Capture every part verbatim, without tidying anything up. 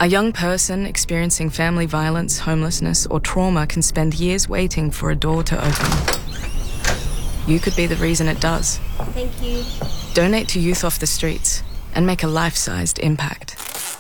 A young person experiencing family violence, homelessness, or trauma can spend years waiting for a door to open. You could be the reason it does. Thank you. Donate to Youth Off the Streets and make a life-sized impact.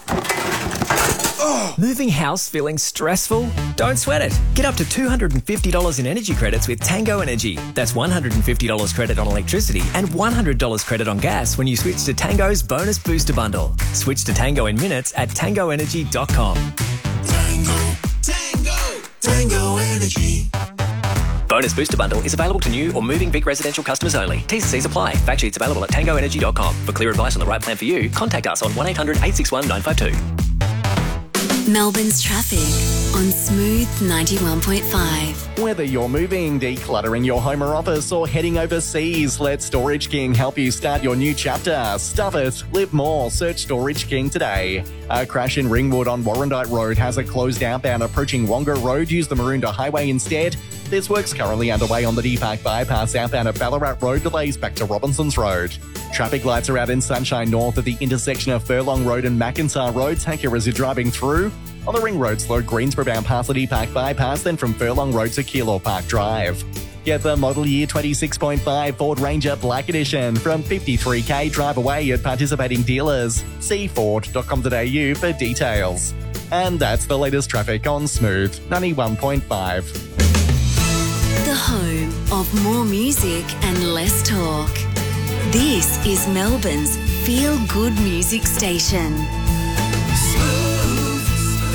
Oh. Moving house feeling stressful? Don't sweat it. Get up to two hundred fifty dollars in energy credits with Tango Energy. That's one hundred fifty dollars credit on electricity and one hundred dollars credit on gas when you switch to Tango's Bonus Booster Bundle. Switch to Tango in minutes at tango energy dot com. Tango, Tango, Tango Energy. Bonus Booster Bundle is available to new or moving Vic residential customers only. T's and C's apply. Fact sheets available at tango energy dot com. For clear advice on the right plan for you, contact us on one eight hundred eight six one nine five two. Melbourne's traffic on Smooth ninety-one point five. Whether you're moving, decluttering your home or office, or heading overseas, let Storage King help you start your new chapter. Stuff it, live more. Search Storage King today. A crash in Ringwood on Warrandyte Road has a closed outbound approaching Wonga Road. Use the Maroondah Highway instead. This work's currently underway on the D PAC bypass outbound at Ballarat Road. Delays back to Robinsons Road. Traffic lights are out in Sunshine North at the intersection of Furlong Road and McIntyre Road. Take care as you're driving through. On the Ring Road, slow Greensboro bound past the D PAC bypass, then from Furlong Road to Keilor Park Drive. Get the model year twenty-six point five Ford Ranger Black Edition from fifty-three K drive away at participating dealers. See ford dot com dot a u for details. And that's the latest traffic on Smooth ninety-one point five. The home of more music and less talk. This is Melbourne's feel-good music station. Smooth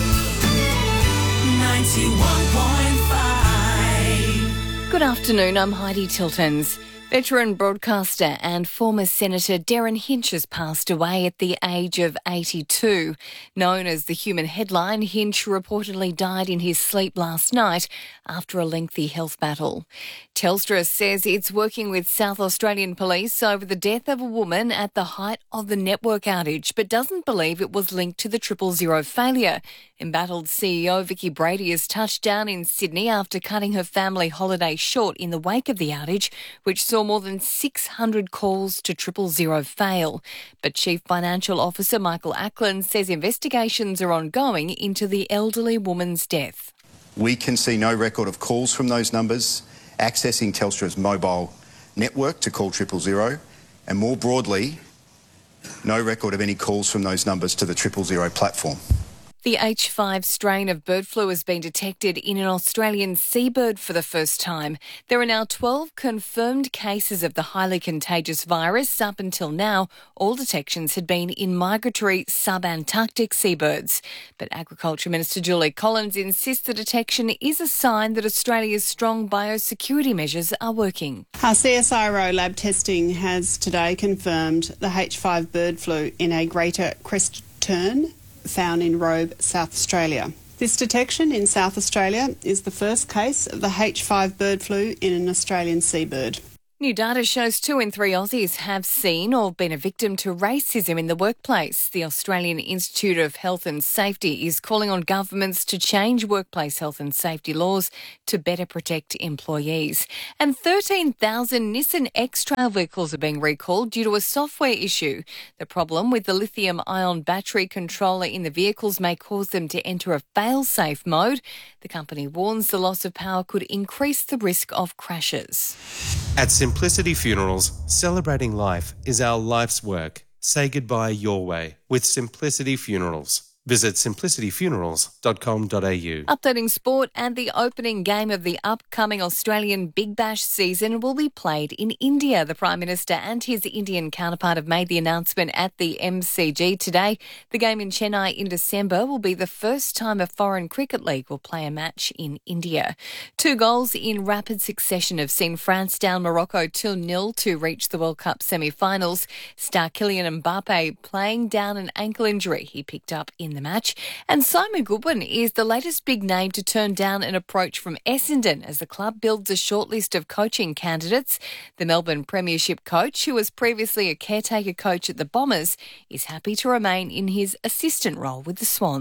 ninety-one point five. Good afternoon, I'm Heidi Tiltons. Veteran broadcaster and former Senator Derryn Hinch has passed away at the age of eighty-two. Known as the Human Headline, Hinch reportedly died in his sleep last night after a lengthy health battle. Telstra says it's working with South Australian Police over the death of a woman at the height of the network outage, but doesn't believe it was linked to the triple zero failure. Embattled C E O Vicky Brady has touched down in Sydney after cutting her family holiday short in the wake of the outage, which saw more than six hundred calls to triple zero fail. But Chief Financial Officer Michael Ackland says investigations are ongoing into the elderly woman's death. We can see no record of calls from those numbers accessing Telstra's mobile network to call triple zero, and more broadly, no record of any calls from those numbers to the triple zero platform. The H five strain of bird flu has been detected in an Australian seabird for the first time. There are now twelve confirmed cases of the highly contagious virus. Up until now, all detections had been in migratory sub-Antarctic seabirds. But Agriculture Minister Julie Collins insists the detection is a sign that Australia's strong biosecurity measures are working. Our C S I R O lab testing has today confirmed the H five bird flu in a greater crest tern found in Robe, South Australia. This detection in South Australia is the first case of the H five bird flu in an Australian seabird. New data shows two in three Aussies have seen or been a victim to racism in the workplace. The Australian Institute of Health and Safety is calling on governments to change workplace health and safety laws to better protect employees. And thirteen thousand Nissan X-Trail vehicles are being recalled due to a software issue. The problem with the lithium-ion battery controller in the vehicles may cause them to enter a fail-safe mode. The company warns the loss of power could increase the risk of crashes. At Simplicity Funerals, celebrating life is our life's work. Say goodbye your way with Simplicity Funerals. Visit simplicity funerals dot com dot a u. Updating sport, and the opening game of the upcoming Australian Big Bash season will be played in India. The Prime Minister and his Indian counterpart have made the announcement at the M C G today. The game in Chennai in December will be the first time a foreign cricket league will play a match in India. Two goals in rapid succession have seen France down Morocco two nil to reach the World Cup semi-finals. Star Kylian Mbappe playing down an ankle injury he picked up in the match. And Simon Goodwin is the latest big name to turn down an approach from Essendon as the club builds a shortlist of coaching candidates. The Melbourne Premiership coach, who was previously a caretaker coach at the Bombers, is happy to remain in his assistant role with the Swans.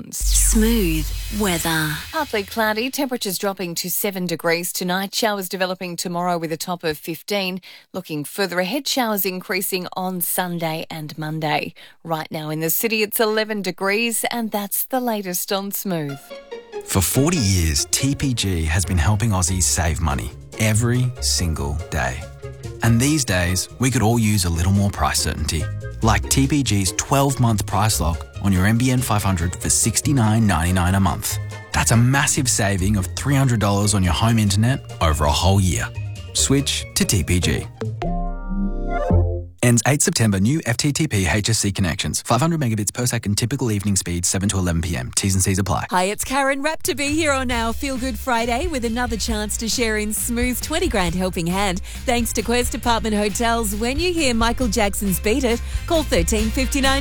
Smooth weather. Partly cloudy, temperatures dropping to seven degrees tonight. Showers developing tomorrow with a top of fifteen. Looking further ahead, showers increasing on Sunday and Monday. Right now in the city, it's eleven degrees, and that's the latest on Smooth. For forty years, T P G has been helping Aussies save money every single day. And these days, we could all use a little more price certainty. Like T P G's twelve-month price lock on your N B N five hundred for sixty-nine ninety-nine a month. That's a massive saving of three hundred dollars on your home internet over a whole year. Switch to T P G. Ends eighth September. New F T T P H S C connections. five hundred megabits per second. Typical evening speed seven to eleven p m. T's and C's apply. Hi, it's Karen Rapp to be here on our Feel Good Friday with another chance to share in Smooth twenty grand helping hand. Thanks to Quest Apartment Hotels. When you hear Michael Jackson's Beat It, call thirteen fifty-nine.